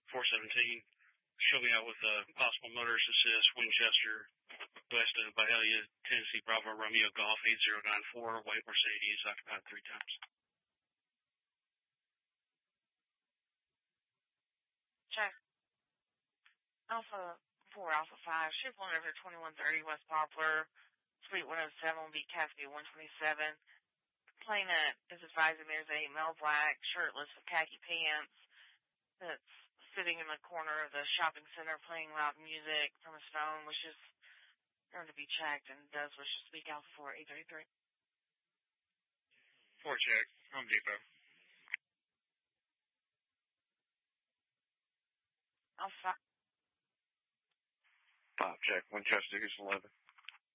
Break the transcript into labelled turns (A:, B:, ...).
A: 417. Show me out with possible motorist assist, Winchester, west of Byhalia, Tennessee, Bravo, Romeo, Golf, 8094, white Mercedes, occupied 3 times.
B: Check. Alpha 4, Alpha 5, shift 1 over 2130 West Poplar, Suite 107 will be Cassidy 127. Complainant is advising there's a male black, shirtless with khaki pants that's sitting in the corner of the shopping center playing loud music from his phone, wishes her to be checked and does wish to speak. Alpha 4, 833.
A: 4 check, Home Depot.
B: Alpha
C: 5 check, Winchester, Houston 11.